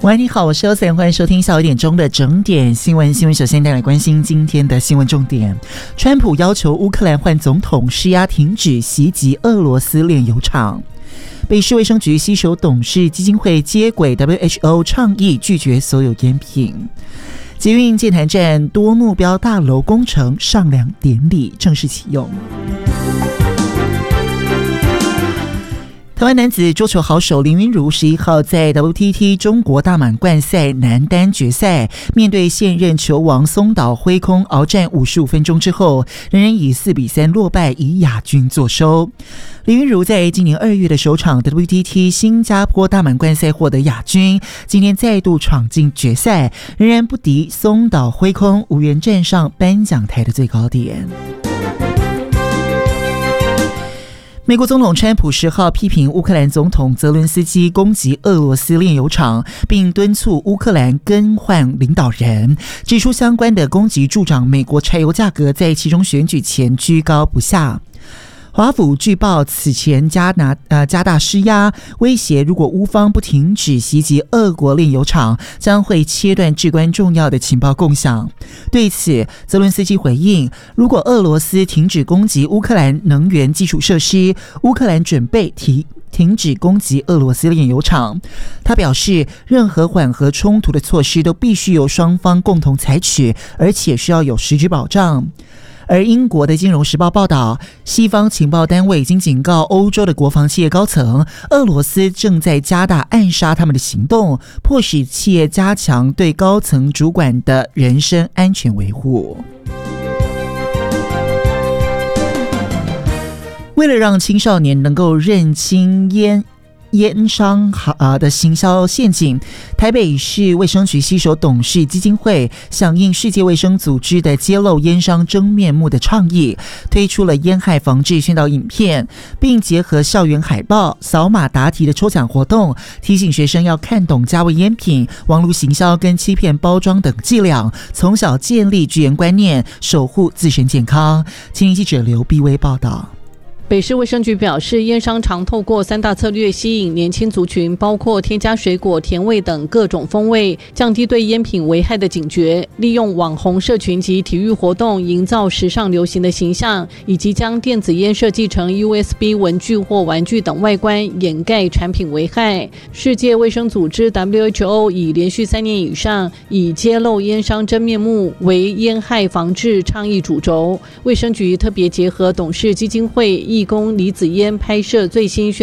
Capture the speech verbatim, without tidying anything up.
喂，你好，我是欧森，欢迎收听下午一点钟的整点新闻。新闻首先带来关心今天的新闻重点：川普要求乌克兰换总统施压停止袭击俄罗斯炼油厂。北市卫生局携手董事基金会接轨 W H O 倡议拒绝所有烟品。捷运剑潭站多目标大楼工程上梁典礼正式启用。台湾男子桌球好手林昀儒十一号在 W T T 中国大满贯赛男单决赛，面对现任球王松岛辉空鏖战五十五分钟之后，仍然以四比三落败，以亚军作收。林昀儒在今年二月的首场 W T T 新加坡大满贯赛获得亚军，今天再度闯进决赛，仍然不敌松岛辉空，无缘站上颁奖台的最高点。美国总统川普十号批评乌克兰总统泽伦斯基攻击俄罗斯炼油厂，并敦促乌克兰更换领导人，指出相关的攻击助长美国柴油价格在其中选举前居高不下。华府据报此前加拿呃加大施压，威胁如果乌方不停止袭击俄国炼油厂，将会切断至关重要的情报共享。对此，泽伦斯基回应，如果俄罗斯停止攻击乌克兰能源基础设施，乌克兰准备提停止攻击俄罗斯炼油厂。他表示，任何缓和冲突的措施都必须由双方共同采取，而且需要有实质保障。而英国的《金融时报》报道，西方情报单位已经警告欧洲的国防企业高层，俄罗斯正在加大暗杀他们的行动，迫使企业加强对高层主管的人身安全维护。为了让青少年能够认清烟烟商的行销陷阱，台北市卫生局携手董事基金会响应世界卫生组织的揭露烟商真面目的倡议，推出了烟害防治宣导影片，并结合校园海报、扫码答题的抽奖活动，提醒学生要看懂加味烟品、网络行销跟欺骗包装等伎俩，从小建立居烟观念，守护自身健康。青年记者刘碧薇报道。 北市卫生局表示，烟商常透过三大策略吸引年轻族群，包括添加水果、甜味等各种风味，降低对烟品危害的警觉，利用网红社群及体育活动营造时尚流行的形象，以及将电子烟设计成 U S B 文具或玩具等外观，掩盖产品危害。世界卫生组织 W H O 已连续三年以上以揭露烟商真面目为烟害防治倡议主轴。卫生局特别结合董事基金会义工李子嫣拍摄最新宣